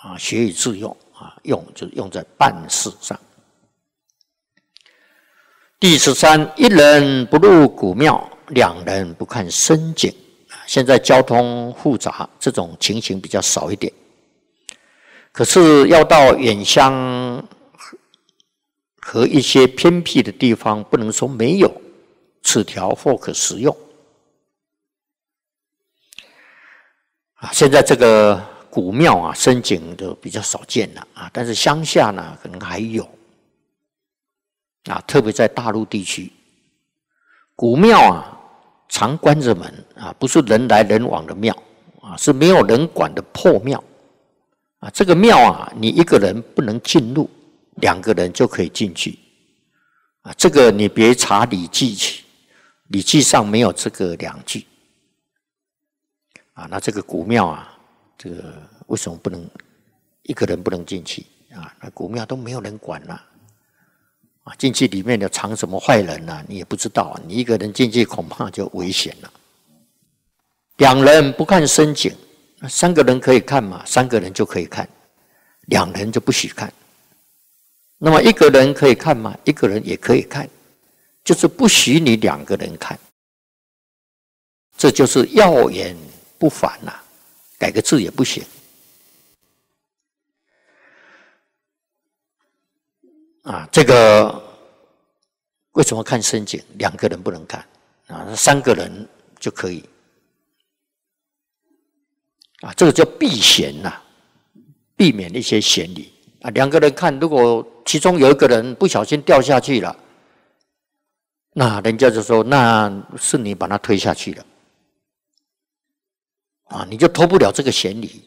学以致用用就是用在办事上。第13，一人不入古庙，两人不看深井。现在交通复杂，这种情形比较少一点。可是要到远乡和一些偏僻的地方，不能说没有，此条或可食用。现在这个古庙深井就比较少见了但是乡下呢可能还有特别在大陆地区，古庙常关着门不是人来人往的庙是没有人管的破庙这个庙你一个人不能进入，两个人就可以进去这个你别查《礼记》去，《礼记》上没有这个2句那这个古庙这个为什么不能一个人不能进去那古庙都没有人管了进去里面的藏什么坏人你也不知道你一个人进去恐怕就危险了。两人不看深井，3个人可以看嘛，3个人就可以看，2人就不许看。那么1个人可以看吗？1个人也可以看，就是不许你2个人看。这就是要言不反改个字也不行这个为什么看深井？2个人不能看3个人就可以这个叫避嫌避免一些嫌疑2个人看，如果其中有1个人不小心掉下去了，那人家就说那是你把他推下去了你就脱不了这个嫌疑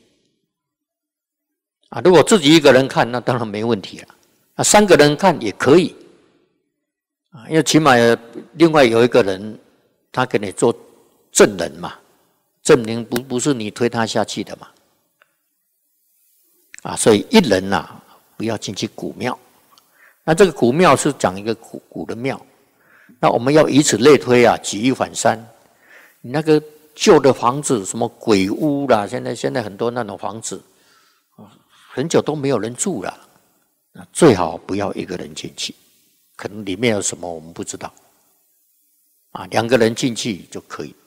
如果自己1个人看，那当然没问题了3个人看也可以因为起码另外有1个人他给你做证人嘛，证明不是你推他下去的嘛所以1人不要进去古庙。那这个古庙是讲一个古的庙，那我们要以此类推举一反三。你那个旧的房子，什么鬼屋啦，现在很多那种房子很久都没有人住了最好不要1个人进去，可能里面有什么我们不知道2个人进去就可以。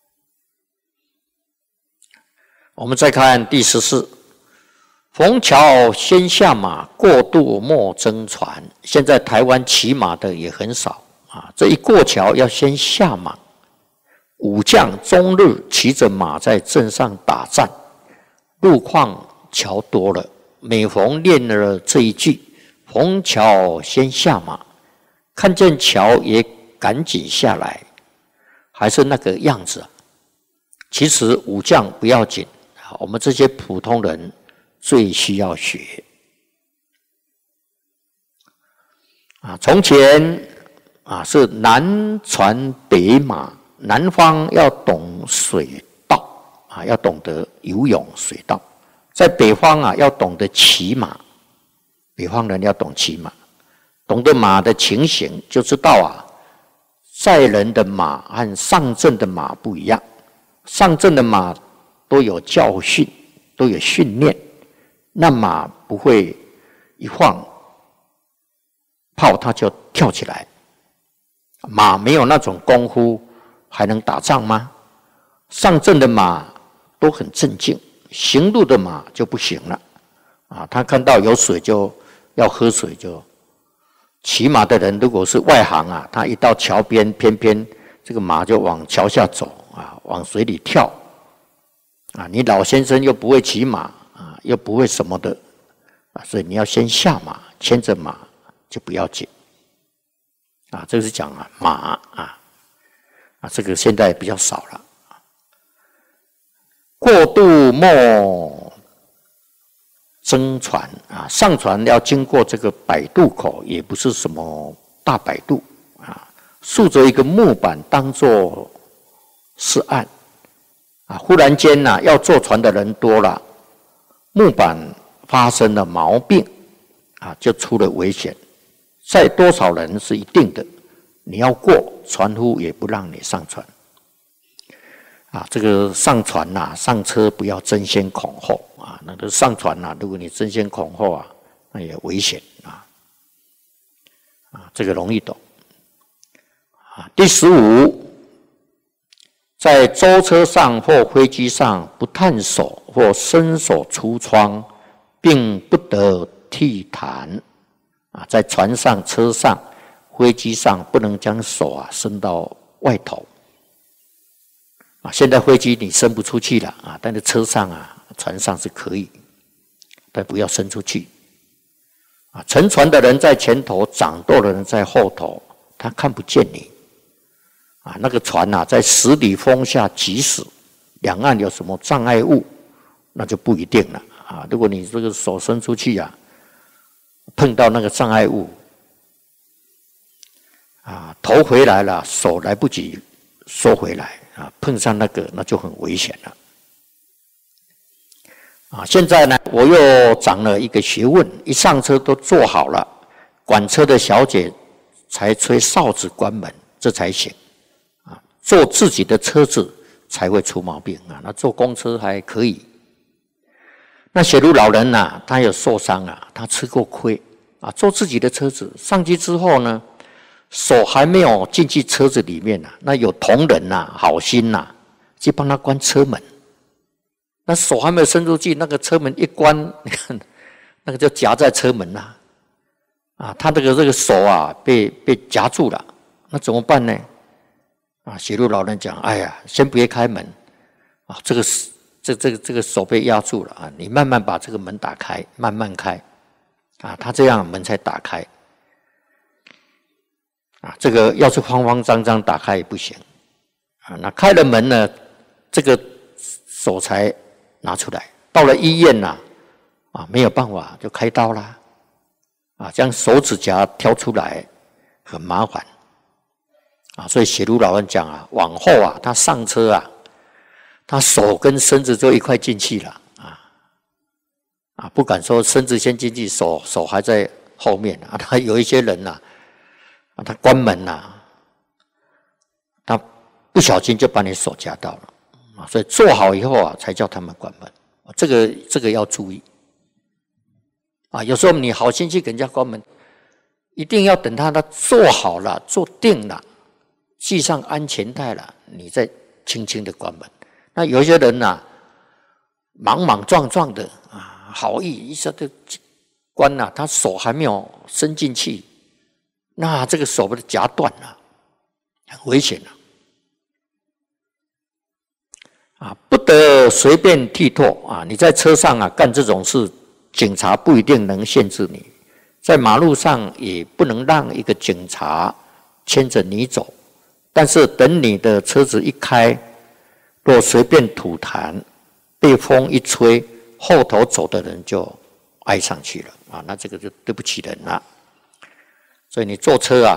我们再看第14，逢桥先下马，过渡莫争船。现在台湾骑马的也很少这一过桥要先下马。武将终日骑着马在镇上打战，路况桥多了，每逢念了这一句“逢桥先下马”，看见桥也赶紧下来，还是那个样子其实武将不要紧，我们这些普通人最需要学从前是南船北马，南方要懂水道要懂得游泳水道，在北方要懂得骑马，北方人要懂骑马，懂得马的情形，就知道载人的马和上阵的马不一样。上阵的马都有教训，都有训练，那马不会一放炮它就跳起来，马没有那种功夫还能打仗吗？上阵的马都很镇静，行路的马就不行了他看到有水就要喝水，就骑马的人如果是外行他一到桥边，偏偏这个马就往桥下走往水里跳你老先生又不会骑马又不会什么的所以你要先下马，牵着马就不要紧这个是讲马这个现在比较少了。过渡莫争船上船要经过这个摆渡口，也不是什么大摆渡竖着一个木板当作是岸忽然间要坐船的人多了，木板发生了毛病就出了危险，载多少人是一定的，你要过，船夫也不让你上船这个上船上车不要争先恐后那个上船如果你争先恐后那也危险这个容易懂第15，在舟车上或飞机上不探手或伸手出窗，并不得剃痰在船上、车上、飞机上不能将手伸到外头现在飞机你伸不出去了但是车上船上是可以，但不要伸出去乘船的人在前头，掌舵的人在后头，他看不见你那个船在10里风下急驶，两岸有什么障碍物，那就不一定了如果你这个手伸出去碰到那个障碍物头回来了，手来不及收回来碰上那个那就很危险了现在呢，我又长了一个学问，一上车都坐好了，管车的小姐才吹哨子关门，这才行坐自己的车子才会出毛病那坐公车还可以。那写如老人他有受伤他吃过亏坐自己的车子上去之后呢，手还没有进去车子里面那有同仁好心去帮他关车门，那手还没有伸出去，那个车门一关，你看那个就夹在车门他这个手被夹住了，那怎么办呢？写入老人讲，哎呀，先别开门这个手被压住了你慢慢把这个门打开，慢慢开他这样门才打开这个要是慌慌张张打开也不行那开了门呢，这个手才拿出来。到了医院没有办法就开刀啦将手指甲挑出来很麻烦所以写如老人讲往后他上车他手跟身子就一块进去了不敢说身子先进去，手还在后面他有一些人他关门他不小心就把你手夹到了所以做好以后才叫他们关门这个要注意有时候你好心去给人家关门，一定要等他做好了，做定了，系上安全带了，你再轻轻的关门。那有一些人莽莽撞撞的好意一下就关了，他手还没有伸进去，那这个手被夹断了，很危险不得随便剃拓你在车上干这种事，警察不一定能限制你，在马路上也不能让一个警察牵着你走，但是等你的车子一开，若随便吐痰，被风一吹，后头走的人就挨上去了那这个就对不起人了。所以你坐车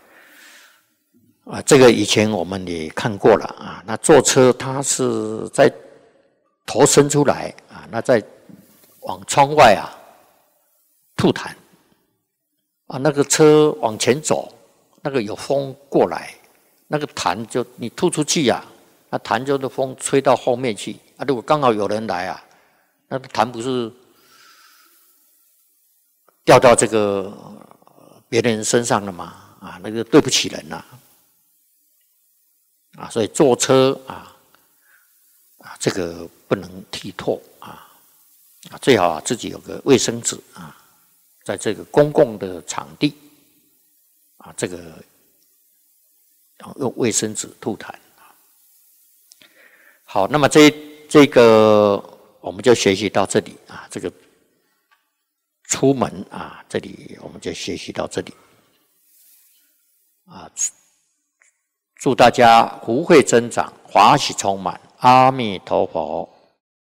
这个以前我们也看过了那坐车他是在头伸出来那在往窗外吐痰那个车往前走，那个有风过来，那个痰就你吐出去那痰就的风吹到后面去如果刚好有人来那个痰不是掉到这个别人身上了吗那个对不起人所以坐车这个不能剃拓最好自己有个卫生纸在这个公共的场地这个用卫生纸吐痰好，那么这个我们就学习到这里这个出门这里我们就学习到这里祝大家福慧增长，法喜充满，阿弥陀佛。